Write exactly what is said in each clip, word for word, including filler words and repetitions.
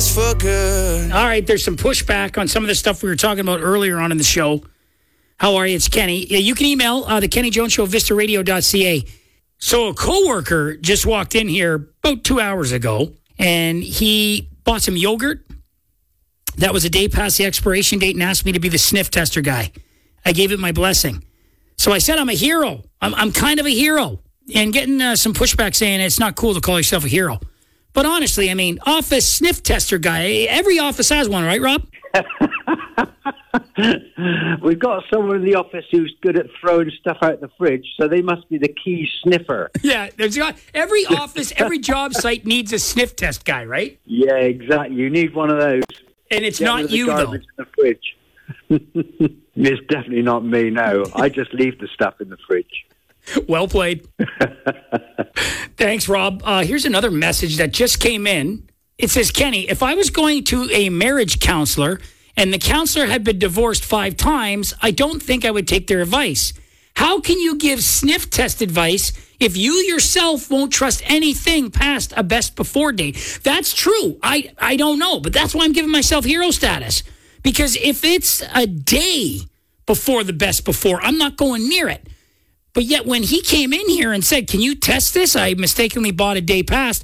is for good. All right, there's some pushback on some of the stuff we were talking about earlier on in the show. How are you? It's Kenny. Yeah, you can email uh, the Kenny Jones Show, vista radio dot c a. So a coworker just walked in here about two hours ago, and he bought some yogurt. That was a day past the expiration date and asked me to be the sniff tester guy. I gave it my blessing. So I said I'm a hero. I'm, I'm kind of a hero. And getting uh, some pushback saying it's not cool to call yourself a hero. But honestly, I mean, office sniff tester guy. Every office has one, right, Rob? We've got someone in the office who's good at throwing stuff out the fridge, so they must be the key sniffer. Yeah, there's got, every office, every job site needs a sniff test guy, right? Yeah, exactly. You need one of those. And it's Get rid not of the you, though. garbage in the fridge. It's definitely not me, no. I just leave the stuff in the fridge. Well played. Thanks, Rob. Uh, here's another message that just came in. It says, Kenny, if I was going to a marriage counselor and the counselor had been divorced five times, I don't think I would take their advice. How can you give sniff test advice if you yourself won't trust anything past a best before date? That's true. I, I don't know, but that's why I'm giving myself hero status. Because if it's a day before the best before, I'm not going near it. But yet when he came in here and said, can you test this? I mistakenly bought a day past.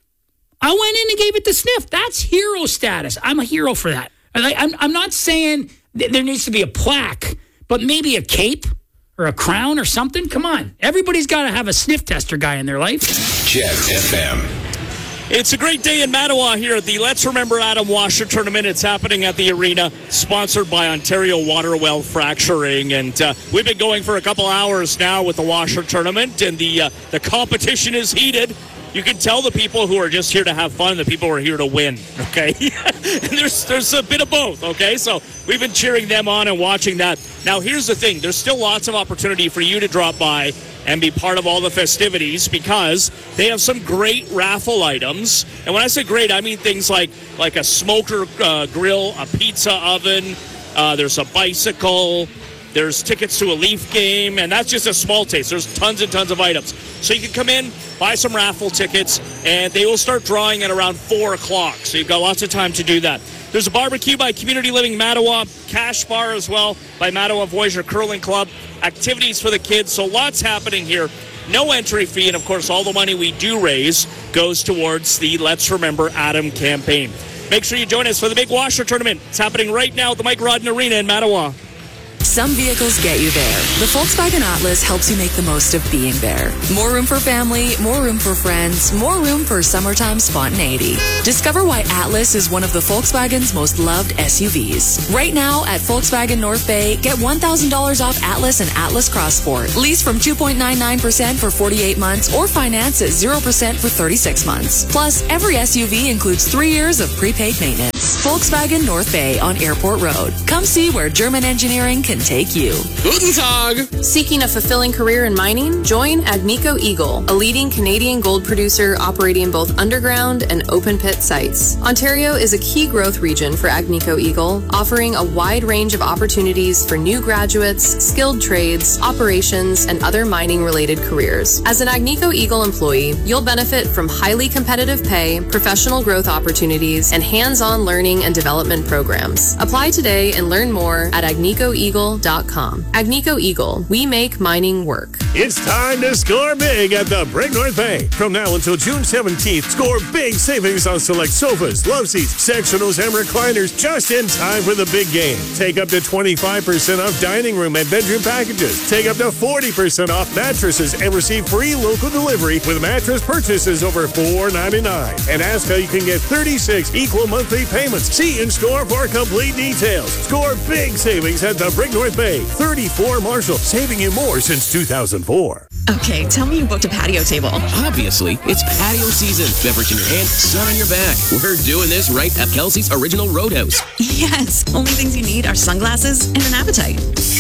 I went in and gave it the sniff. That's hero status. I'm a hero for that. I'm, I'm not saying th- there needs to be a plaque, but maybe a cape or a crown or something. Come on. Everybody's got to have a sniff tester guy in their life. Jet F M. It's a great day in Mattawa here at the Let's Remember Adam Washer Tournament. It's happening at the arena, sponsored by Ontario Waterwell Fracturing. And uh, we've been going for a couple hours now with the Washer Tournament, and the uh, the competition is heated. You can tell the people who are just here to have fun and the people who are here to win, okay? And there's, there's a bit of both, okay? So we've been cheering them on and watching that. Now, here's the thing. There's still lots of opportunity for you to drop by and be part of all the festivities because they have some great raffle items. And when I say great, I mean things like, like a smoker uh, grill, a pizza oven, uh, there's a bicycle, there's tickets to a Leaf game, and that's just a small taste. There's tons and tons of items. So you can come in, buy some raffle tickets, and they will start drawing at around four o'clock. So you've got lots of time to do that. There's a barbecue by Community Living Mattawa, cash bar as well by Mattawa Voyageur Curling Club, activities for the kids. So lots happening here. No entry fee, and of course all the money we do raise goes towards the Let's Remember Adam campaign. Make sure you join us for the big Washer Tournament. It's happening right now at the Mike Rodden Arena in Mattawa. Some vehicles get you there. The Volkswagen Atlas helps you make the most of being there. More room for family, more room for friends, more room for summertime spontaneity. Discover why Atlas is one of the Volkswagen's most loved S U Vs. Right now at Volkswagen North Bay, get one thousand dollars off Atlas and Atlas Cross Sport. Lease from two point nine nine percent for forty-eight months or finance at zero percent for thirty-six months. Plus, every S U V includes three years of prepaid maintenance. Volkswagen North Bay on Airport Road. Come see where German engineering can take you. Guten Tag. Seeking a fulfilling career in mining? Join Agnico Eagle, a leading Canadian gold producer operating both underground and open pit sites. Ontario is a key growth region for Agnico Eagle, offering a wide range of opportunities for new graduates, skilled trades, operations, and other mining-related careers. As an Agnico Eagle employee, you'll benefit from highly competitive pay, professional growth opportunities, and hands-on learning and development programs. Apply today and learn more at agnico eagle dot com. Agnico Eagle, we make mining work. It's time to score big at the Brick North Bay. From now until June seventeenth, score big savings on select sofas, love seats, sectionals, and recliners just in time for the big game. Take up to twenty-five percent off dining room and bedroom packages. Take up to forty percent off mattresses and receive free local delivery with mattress purchases over four ninety-nine. And ask how you can get thirty-six equal monthly payments. See in-store for complete details. Score big savings at the Brick North Bay, thirty-four Marshall, saving you more since two thousand four. Okay, tell me you booked a patio table. Obviously, it's patio season. Beverage in your hand, sun on your back. We're doing this right at Kelsey's Original Roadhouse. Yes, only things you need are sunglasses and an appetite.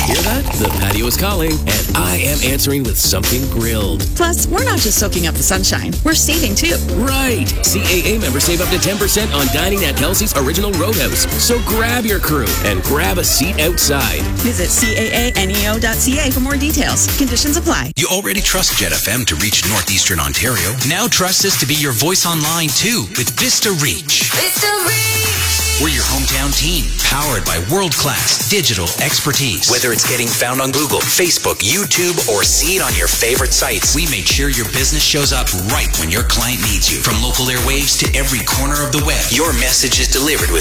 Hear that? The patio is calling, and I am answering with something grilled. Plus, we're not just soaking up the sunshine. We're saving, too. Right. C A A members save up to ten percent on dining at Kelsey's Original Roadhouse. So grab your crew and grab a seat outside. Visit C A A N E O dot C A for more details. Conditions apply. You already trust Jet F M to reach Northeastern Ontario. Now trust us to be your voice online, too, with Vista Reach. Vista Reach! We're your hometown team, powered by world-class digital expertise. Whether it's getting found on Google, Facebook, YouTube, or see it on your favorite sites, we make sure your business shows up right when your client needs you. From local airwaves to every corner of the web, your message is delivered with